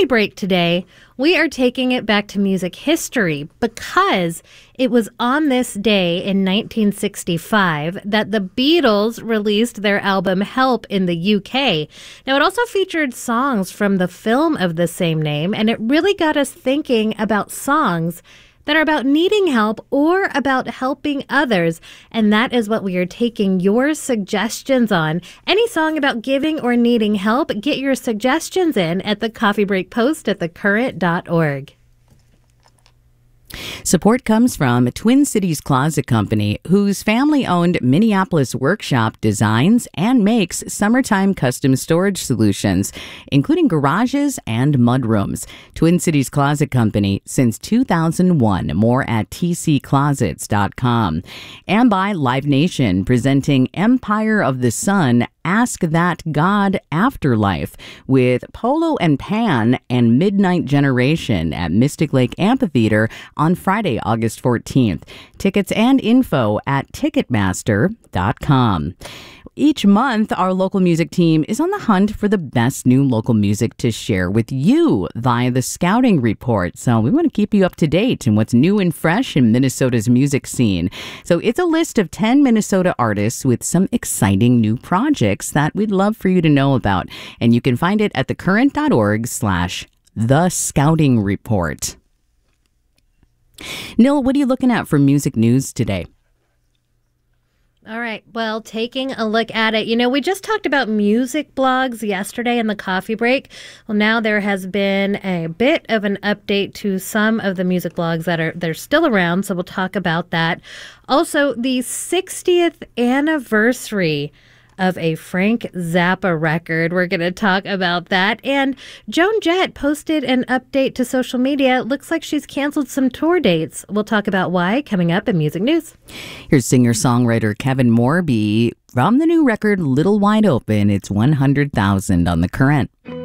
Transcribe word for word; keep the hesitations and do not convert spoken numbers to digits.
coffee break today, we are taking it back to music history because it was on this day in nineteen sixty-five that the Beatles released their album Help in the U K. Now, it also featured songs from the film of the same name, and it really got us thinking about songs that are about needing help or about helping others. And that is what we are taking your suggestions on. Any song about giving or needing help, get your suggestions in at the Coffee Break Post at the current dot org. Support comes from Twin Cities Closet Company, whose family-owned Minneapolis workshop designs and makes summertime custom storage solutions, including garages and mudrooms. Twin Cities Closet Company since two thousand one. More at t c closets dot com. And by Live Nation, presenting Empire of the Sun, Ask That God Afterlife with Polo and Pan and Midnight Generation at Mystic Lake Amphitheater on Friday, August fourteenth. Tickets and info at ticketmaster dot com. Each month, our local music team is on the hunt for the best new local music to share with you via the Scouting Report. So we want to keep you up to date in what's new and fresh in Minnesota's music scene. So it's a list of ten Minnesota artists with some exciting new projects that we'd love for you to know about. And you can find it at the current dot org slash the Scouting Report. Nil, what are you looking at for music news today? All right. Well, taking a look at it, you know, we just talked about music blogs yesterday in the coffee break. Well, now there has been a bit of an update to some of the music blogs that are they're still around. So we'll talk about that. Also, the sixtieth anniversary of a Frank Zappa record. We're going to talk about that. And Joan Jett posted an update to social media. It looks like she's canceled some tour dates. We'll talk about why coming up in Music News. Here's singer-songwriter Kevin Morby from the new record Little Wide Open. It's one hundred thousand on the Current.